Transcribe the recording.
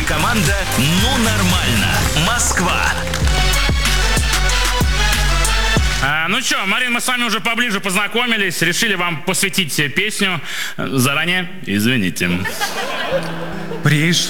команда «Ну нормально». Москва. Ну что, Марин, мы с вами уже поближе познакомились, решили вам посвятить песню. Заранее извините. Пришла